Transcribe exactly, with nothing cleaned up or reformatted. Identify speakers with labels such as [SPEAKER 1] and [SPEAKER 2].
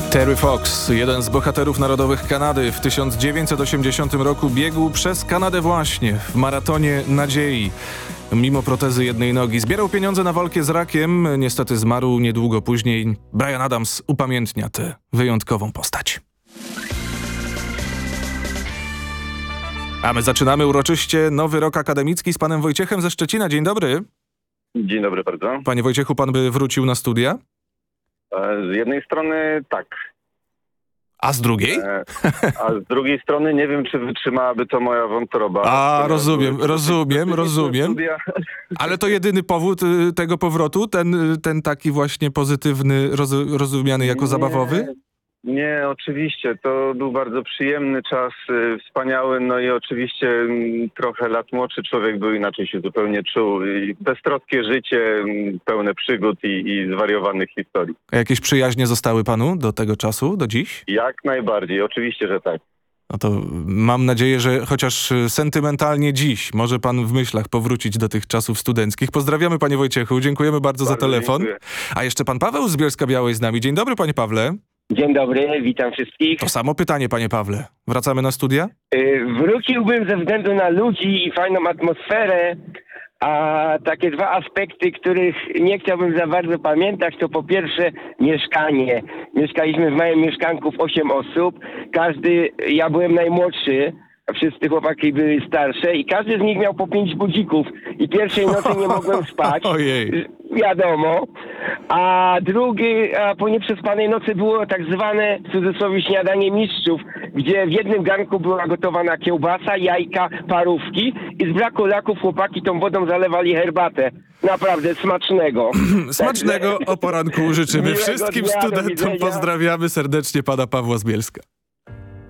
[SPEAKER 1] Terry Fox, jeden z bohaterów narodowych Kanady, w tysiąc dziewięćset osiemdziesiątym roku biegł przez Kanadę właśnie w maratonie nadziei. Mimo protezy jednej nogi zbierał pieniądze na walkę z rakiem. Niestety zmarł niedługo później. Bryan Adams upamiętnia tę wyjątkową postać. A my zaczynamy uroczyście nowy rok akademicki z panem Wojciechem ze Szczecina. Dzień dobry.
[SPEAKER 2] Dzień dobry bardzo.
[SPEAKER 1] Panie Wojciechu, pan by wrócił na studia?
[SPEAKER 2] Z jednej strony tak.
[SPEAKER 1] A z drugiej?
[SPEAKER 2] A z drugiej strony nie wiem, czy wytrzymałaby to moja wątroba.
[SPEAKER 1] A, rozumiem, rozumiem, rozumiem. Ale to jedyny powód y, tego powrotu? Ten, y, ten taki właśnie pozytywny, roz, rozumiany jako
[SPEAKER 2] nie,
[SPEAKER 1] zabawowy?
[SPEAKER 2] Nie, oczywiście. To był bardzo przyjemny czas, y, wspaniały, no i oczywiście y, trochę lat młodszy człowiek był, inaczej się zupełnie czuł. I beztroskie życie, y, pełne przygód i, i zwariowanych historii.
[SPEAKER 1] A jakieś przyjaźnie zostały panu do tego czasu, do dziś?
[SPEAKER 2] Jak najbardziej, oczywiście, że tak.
[SPEAKER 1] No to mam nadzieję, że chociaż sentymentalnie dziś może pan w myślach powrócić do tych czasów studenckich. Pozdrawiamy, panie Wojciechu, dziękujemy bardzo, bardzo za telefon. Dziękuję. A jeszcze pan Paweł z Bielska-Białej z nami. Dzień dobry, panie Pawle.
[SPEAKER 3] Dzień dobry, witam wszystkich.
[SPEAKER 1] To samo pytanie, panie Pawle. Wracamy na studia?
[SPEAKER 3] Yy, wróciłbym ze względu na ludzi i fajną atmosferę, a takie dwa aspekty, których nie chciałbym za bardzo pamiętać, to po pierwsze mieszkanie. Mieszkaliśmy w małym mieszkanku w osiem osób. Każdy, ja byłem najmłodszy, a wszyscy chłopaki były starsze i każdy z nich miał po pięć budzików i pierwszej nocy nie mogłem spać.
[SPEAKER 1] Ojej.
[SPEAKER 3] Wiadomo. A drugi, a po nieprzespanej nocy było tak zwane, w cudzysłowie, śniadanie mistrzów, gdzie w jednym garnku była gotowana kiełbasa, jajka, parówki i z braku laków chłopaki tą wodą zalewali herbatę. Naprawdę smacznego.
[SPEAKER 1] Smacznego o poranku życzymy wszystkim studentom. Pozdrawiamy serdecznie pana Pawła z Bielska.